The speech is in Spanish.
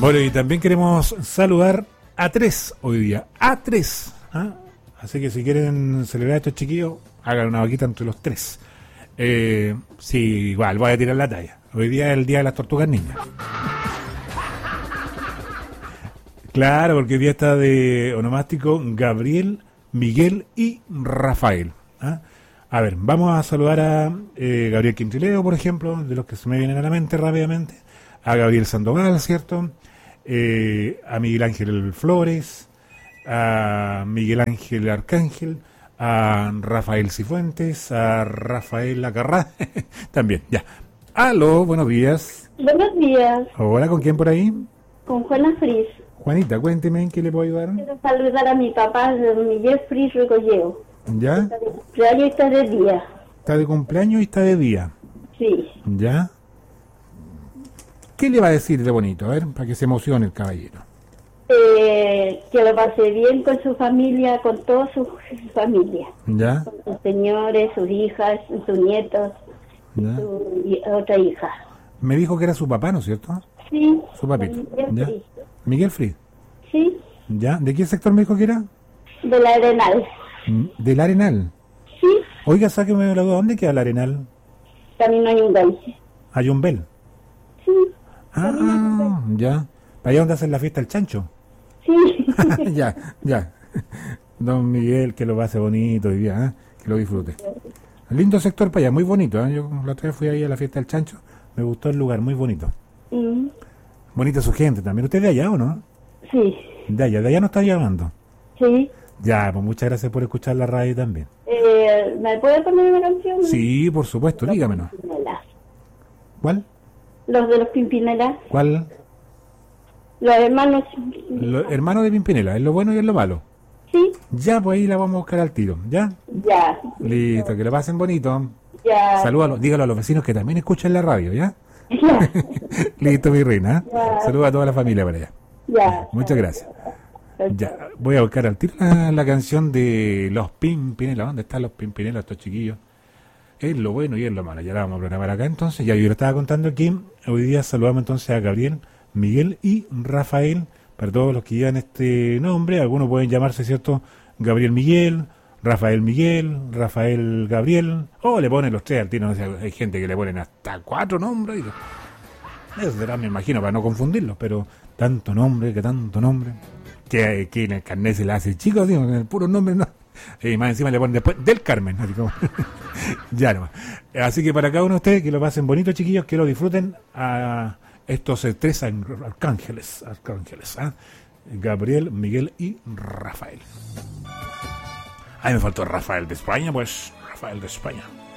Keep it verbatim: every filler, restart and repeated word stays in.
Bueno, y también queremos saludar a tres hoy día. A tres. ¿Ah? Así que si quieren celebrar a estos chiquillos, hagan una vaquita entre los tres. Eh, sí, igual, voy a tirar la talla. Hoy día es el día de las tortugas niñas. Claro, porque hoy día está de onomástico Gabriel, Miguel y Rafael. ¿Ah? A ver, vamos a saludar a eh, Gabriel Quintrileo, por ejemplo, de los que se me vienen a la mente rápidamente. A Gabriel Sandoval, ¿cierto? Eh, a Miguel Ángel Flores, a Miguel Ángel Arcángel, a Rafael Cifuentes, a Rafael Acarrá, también, ya. Aló, buenos días. Buenos días. Hola, ¿con quién por ahí? Con Juana Fris. Juanita, cuénteme, ¿en qué le puedo ayudar? Quiero saludar a mi papá, don Miguel Fris Recolleo. ¿Ya? Ya está de día. Está de cumpleaños y está de día. Sí. ¿Ya? ¿Qué le va a decir de bonito? A ver, para que se emocione el caballero. Eh, que lo pase bien con su familia, con toda su familia. ¿Ya? Con sus señores, sus hijas, sus nietos, ¿Ya? su y- otra hija. Me dijo que era su papá, ¿no es cierto? Sí. Su papito. Miguel ¿Ya? Fris. Miguel Frid. Sí. ¿Ya? ¿De qué sector me dijo que era? De la Arenal. Mm, Del Arenal. Sí. Oiga, sáqueme la duda, ¿dónde queda el Arenal? Camino a Yungay. Ayumbel. Sí. Ah, ya. ¿Para allá donde hacen la fiesta el chancho? Sí. Ya, ya. Don Miguel, que lo pase bonito hoy día, ¿eh? Que lo disfrute. Lindo sector para allá, muy bonito, ¿eh? Yo la otra vez fui ahí a la fiesta del chancho, me gustó el lugar, muy bonito. Mm, Bonita su gente también. ¿Usted de allá o no? sí. De allá, de allá no está llamando. Sí. Ya, pues muchas gracias por escuchar la radio también. Eh, ¿Me puede poner una canción? Sí, por supuesto, dígamelo. Pimpinela. ¿Cuál? Los de los Pimpinelas, ¿Cuál? los hermanos. Lo, hermano de Pimpinela, es lo bueno y es lo malo. Sí, Ya, pues ahí la vamos a buscar al tiro, ¿ya? ya. Listo, que lo pasen bonito. Ya. Salúdalo, dígalo a los vecinos que también escuchen la radio, ¿ya? Ya. Listo, mi reina. Ya. Saluda a toda la familia para allá. Ya. Muchas gracias. Ya, voy a buscar al tiro la, la canción de los Pimpinela. ¿Dónde están los Pimpinela, estos chiquillos? Es lo bueno y es lo malo. Ya la vamos a programar acá entonces. Ya yo lo estaba contando aquí. Hoy día saludamos entonces a Gabriel, Miguel y Rafael. Para todos los que llevan este nombre, algunos pueden llamarse, ¿cierto? Gabriel Miguel, Rafael Miguel, Rafael Gabriel. O le ponen los tres al tiro. No sé, hay gente que le ponen hasta cuatro nombres. Y eso será, me imagino, para no confundirlos. Pero tanto nombre, que tanto nombre. Que, que en el carnet se le hace chico, digo, en el puro nombre no. Y más encima le ponen después del Carmen, así como ya no. Así que para cada uno de ustedes, que lo pasen bonito, chiquillos, que lo disfruten a estos eh, tres arcángeles, arcángeles, ¿eh? Gabriel, Miguel y Rafael. Ay, me faltó Rafael de España, pues, Rafael de España.